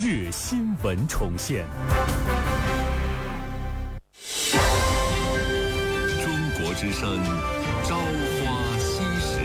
乐新闻重现。中国之声，朝花夕拾。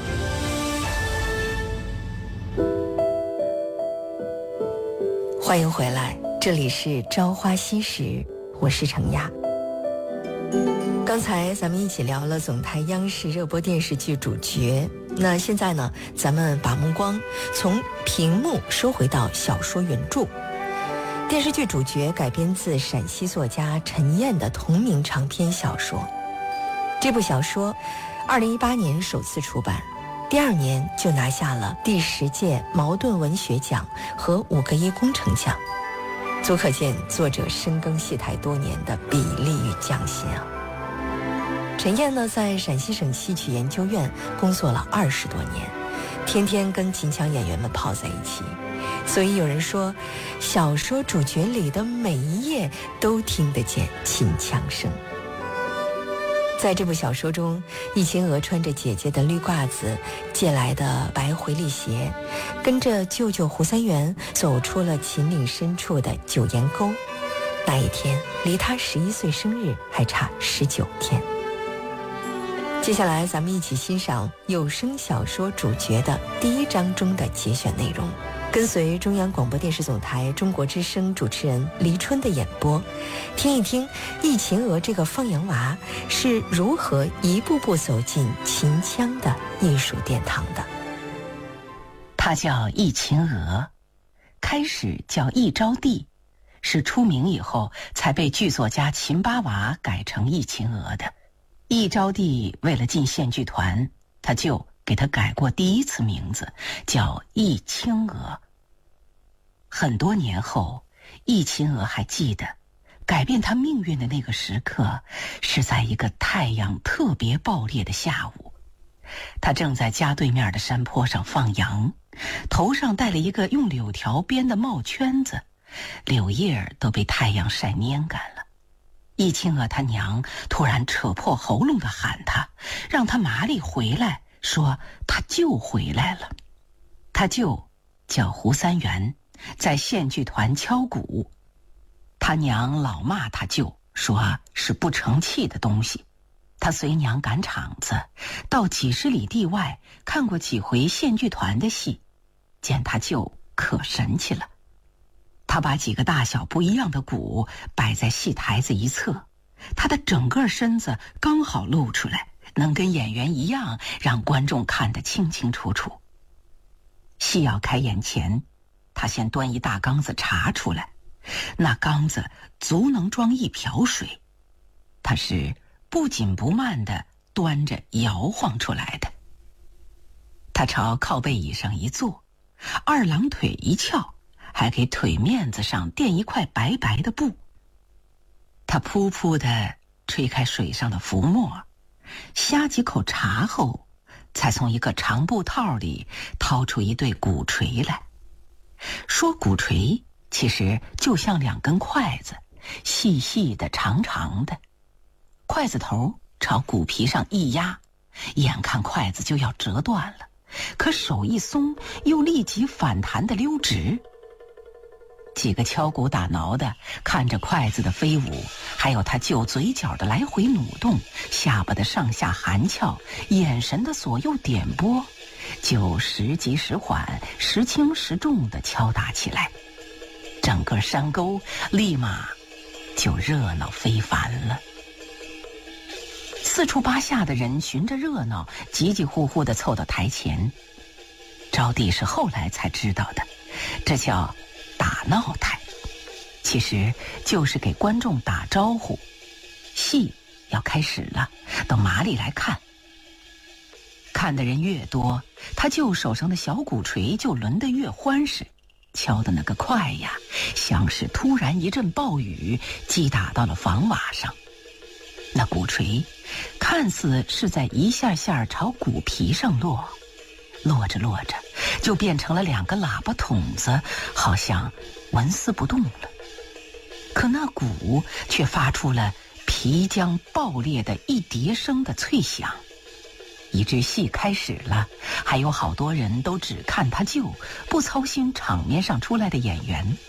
欢迎回来，这里是朝花夕拾，我是程亚。刚才咱们一起聊了总台央视热播电视剧主角，那现在呢，咱们把目光从屏幕收回到小说原著。电视剧主角改编自陕西作家陈燕的同名长篇小说。这部小说2018年首次出版，第2年就拿下了第10届茅盾文学奖和5个一工程奖，足可见作者深耕戏台多年的笔力与匠心啊。陈燕呢，在陕西省戏曲研究院工作了20多年，天天跟秦腔演员们泡在一起，所以有人说，小说主角里的每一页都听得见秦腔声。在这部小说中，易秦娥穿着姐姐的绿褂子借来的白回力鞋，跟着舅舅胡三元走出了秦岭深处的九岩沟。那一天离他11岁生日还差19天。接下来咱们一起欣赏有声小说主角的第1章中的节选内容，跟随中央广播电视总台中国之声主持人黎春的演播，听一听易秦娥这个放羊娃是如何一步步走进秦腔的艺术殿堂的。 他叫易秦娥，开始叫易招娣，是出名以后才被剧作家秦八娃改成易秦娥的。易招娣为了进县剧团，他就给他改过第1次名字，叫易青娥。很多年后，易秦娥还记得，改变他命运的那个时刻，是在一个太阳特别暴烈的下午。他正在家对面的山坡上放羊，头上戴了一个用柳条编的帽圈子，柳叶都被太阳晒蔫干了。易青娥他娘突然扯破喉咙地喊他，让他麻利回来，说他舅回来了。他舅叫胡三元，在县剧团敲鼓。他娘老骂他舅，说是不成器的东西。他随娘赶场子，到几十里地外看过几回县剧团的戏，见他舅可神气了。他把几个大小不一样的鼓摆在戏台子一侧，他的整个身子刚好露出来，能跟演员一样，让观众看得清清楚楚。戏要开演前，他先端一大缸子茶出来，那缸子足能装1瓢水，他是不紧不慢地端着摇晃出来的。他朝靠背椅上一坐，2郎腿一翘，还给腿面子上垫一块白白的布。他噗噗地吹开水上的浮沫，呷几口茶后，才从一个长布套里掏出一对鼓槌来。说鼓槌，其实就像2根筷子，细细的长长的，筷子头朝鼓皮上一压，眼看筷子就要折断了，可手一松，又立即反弹的溜直。几个敲鼓打挠的看着筷子的飞舞，还有他舅嘴角的来回扭动，下巴的上下含翘，眼神的左右点拨，就时急时缓，时轻时重地敲打起来。整个山沟立马就热闹非凡了。4处8下的人循着热闹，急急呼呼地凑到台前。招娣是后来才知道的，这叫打闹台，其实就是给观众打招呼，戏要开始了，等麻利来看。看的人越多，他舅手上的小鼓槌就抡得越欢实，敲的那个快呀，像是突然一阵暴雨击打到了房瓦上。那鼓槌看似是在一下下朝鼓皮上落，落着落着就变成了2个喇叭筒子，好像纹丝不动了。可那鼓却发出了皮浆爆裂的一叠声的脆响。一支戏开始了，还有好多人都只看他舅，不操心场面上出来的演员。